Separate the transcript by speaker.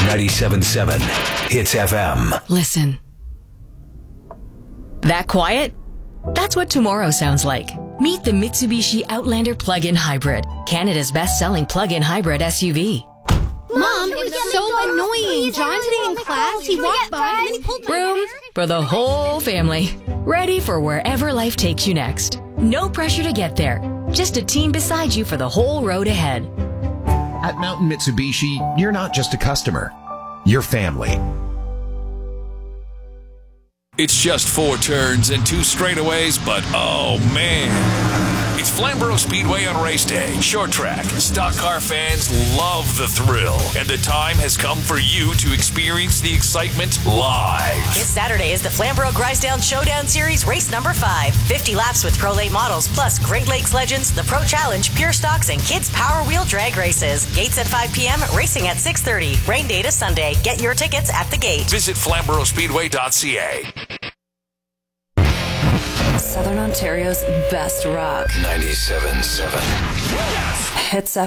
Speaker 1: 97.7 Hits FM.
Speaker 2: Listen. That quiet? That's what tomorrow sounds like. Meet the Mitsubishi Outlander Plug-in Hybrid, Canada's best-selling plug-in hybrid SUV.
Speaker 3: Mom, it was so annoying. John today in class, he walked by and then he pulled my
Speaker 2: Room for the whole family. Ready for wherever life takes you next. No pressure to get there. Just a team beside you for the whole road ahead.
Speaker 4: At Mountain Mitsubishi, you're not just a customer. You're family.
Speaker 5: It's just 4 turns and 2 straightaways, but oh man. It's Flamborough Speedway on race day. Short track. Stock car fans love the thrill. And the time has come for you to experience the excitement live.
Speaker 6: This Saturday is the Flamborough Grisdale Showdown Series race number 5. 50 laps with Pro Late models, plus Great Lakes Legends, the Pro Challenge, Pure Stocks, and Kids Power Wheel drag races. Gates at 5 p.m., racing at 6:30. Rain day to Sunday. Get your tickets at the gate.
Speaker 5: Visit FlamboroughSpeedway.ca.
Speaker 7: Southern Ontario's best rock.
Speaker 1: 97.7
Speaker 7: Hits FM.